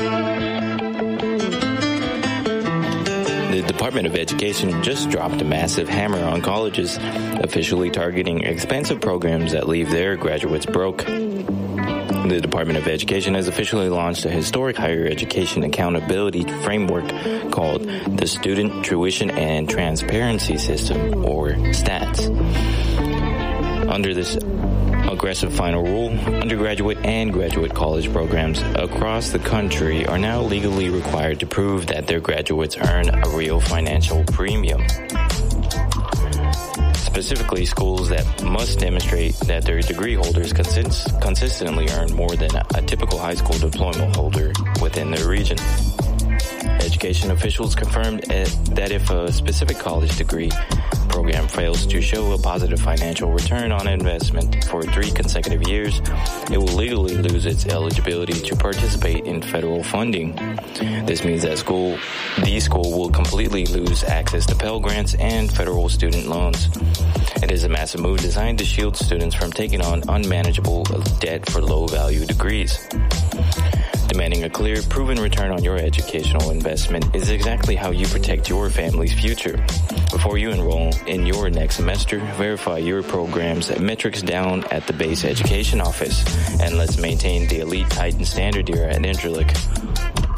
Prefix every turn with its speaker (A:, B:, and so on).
A: The Department of Education just dropped a massive hammer on colleges, officially targeting expensive programs that leave their graduates broke. The Department of Education has officially launched a historic higher education accountability framework called the Student Tuition and Transparency System, or STATS. Under this aggressive final rule, undergraduate and graduate college programs across the country are now legally required to prove that their graduates earn a real financial premium. Specifically, schools that must demonstrate that their degree holders consistently earn more than a typical high school diploma holder within their region. Education officials confirmed that if a specific college degree program fails to show a positive financial return on investment for 3 consecutive years, it will legally lose its eligibility to participate in federal funding. This means that the school will completely lose access to Pell Grants and federal student loans. It is a massive move designed to shield students from taking on unmanageable debt for low-value degrees. Demanding a clear, proven return on your educational investment is exactly how you protect your family's future. Before you enroll in your next semester, verify your program's metrics down at the base education office, and let's maintain the elite Titan standard here at Interlic.